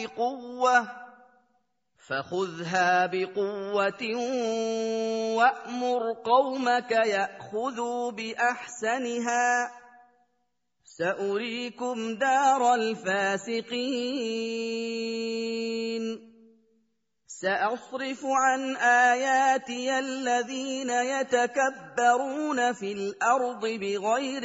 بقوة وأمر قومك يأخذوا بأحسنها سأريكم دار الفاسقين سأصرف عن آياتي الذين يتكبرون في الأرض بغير